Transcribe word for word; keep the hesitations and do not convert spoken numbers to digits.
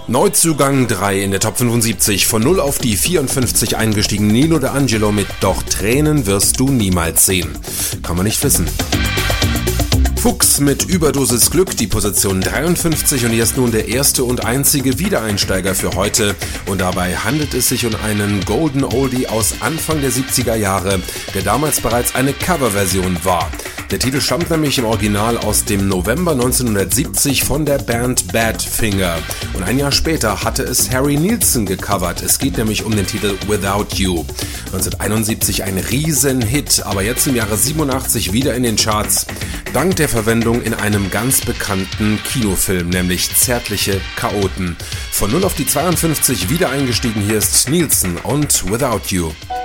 Neuzugang drei in der Top fünfundsiebzig, von null auf die vierundfünfzig eingestiegen Nino D'Angelo mit Doch Tränen wirst du niemals sehen. Kann man nicht wissen. Fuchs mit Überdosis Glück, die Position dreiundfünfzig, und hier ist nun der erste und einzige Wiedereinsteiger für heute. Und dabei handelt es sich um einen Golden Oldie aus Anfang der siebziger Jahre, der damals bereits eine Coverversion war. Der Titel stammt nämlich im Original aus dem November neunzehnhundertsiebzig von der Band Badfinger. Und ein Jahr später hatte es Harry Nilsson gecovert. Es geht nämlich um den Titel Without You. neunzehnhunderteinundsiebzig ein Riesenhit, aber jetzt im Jahre siebenundachtzig wieder in den Charts. Dank der Verwendung in einem ganz bekannten Kinofilm, nämlich Zärtliche Chaoten. Von null auf die zweiundfünfzig wieder eingestiegen, hier ist Nilsson und Without You.